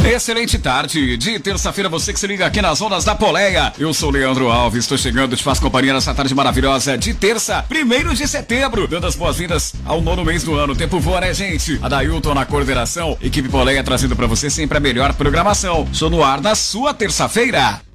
Excelente tarde de terça-feira, você que se liga aqui nas ondas da Poleia. Eu sou o Leandro Alves, estou chegando, te faço companhia nessa tarde maravilhosa de terça, 1º de setembro, dando as boas-vindas ao 9º mês do ano. O tempo voa, né, gente? Adailton na coordenação, equipe Poleia trazendo pra você sempre a melhor programação. Sou no ar na sua terça-feira.